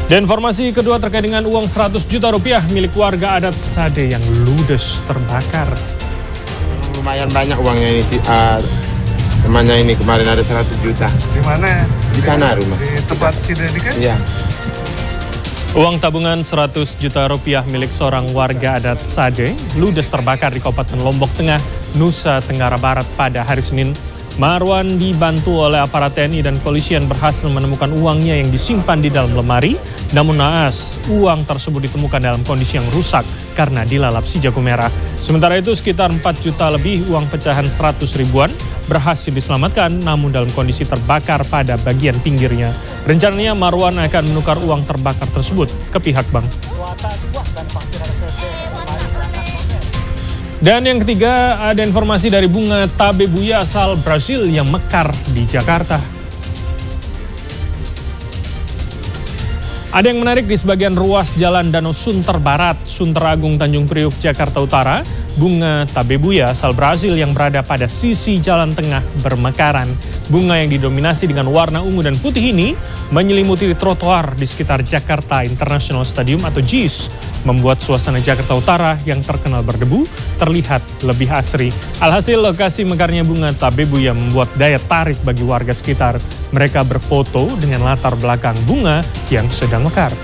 Dan informasi kedua terkait dengan uang 100 juta rupiah milik warga adat Sade yang ludes terbakar. Lumayan banyak uangnya ini, temannya ini kemarin ada 100 juta. Di mana? Di sana rumah. Di tempat si Dedi kan? Iya. Uang tabungan 100 juta rupiah milik seorang warga adat Sade ludes terbakar di Kabupaten Lombok Tengah, Nusa Tenggara Barat pada hari Senin. Marwan dibantu oleh aparat TNI dan polisian berhasil menemukan uangnya yang disimpan di dalam lemari. Namun naas, uang tersebut ditemukan dalam kondisi yang rusak karena dilalap si jago merah. Sementara itu sekitar 4 juta lebih uang pecahan 100 ribuan berhasil diselamatkan namun dalam kondisi terbakar pada bagian pinggirnya. Rencananya Marwan akan menukar uang terbakar tersebut ke pihak bank. Dan yang ketiga, ada informasi dari bunga tabebuya asal Brasil yang mekar di Jakarta. Ada yang menarik di sebagian ruas Jalan Danau Sunter Barat, Sunter Agung, Tanjung Priuk, Jakarta Utara. Bunga tabebuya asal Brasil yang berada pada sisi jalan tengah bermekaran. Bunga yang didominasi dengan warna ungu dan putih ini menyelimuti trotoar di sekitar Jakarta International Stadium atau JIS, membuat suasana Jakarta Utara yang terkenal berdebu terlihat lebih asri. Alhasil lokasi mekarnya bunga tabebuya membuat daya tarik bagi warga sekitar. Mereka berfoto dengan latar belakang bunga yang sedang mekar.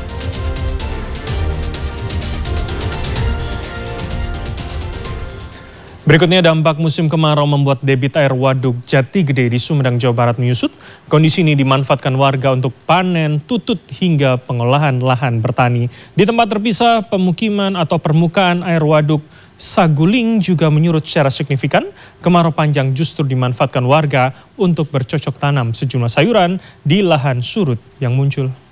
Berikutnya, dampak musim kemarau membuat debit air waduk Jati Gede di Sumedang, Jawa Barat menyusut. Kondisi ini dimanfaatkan warga untuk panen, tutut, hingga pengolahan lahan bertani. Di tempat terpisah pemukiman atau permukaan air waduk Saguling juga menyurut secara signifikan. Kemarau panjang justru dimanfaatkan warga untuk bercocok tanam sejumlah sayuran di lahan surut yang muncul.